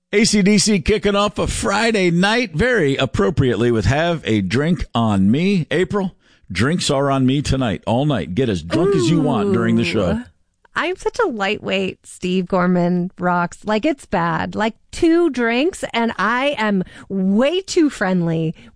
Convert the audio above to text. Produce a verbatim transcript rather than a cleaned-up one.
A C D C kicking off a Friday night very appropriately with Have a Drink on Me. April, drinks are on me tonight, all night. Get as drunk Ooh. as you want during the show. I'm such a lightweight Steve Gorman rocks. Like, it's bad. Like, two drinks, and I am way too friendly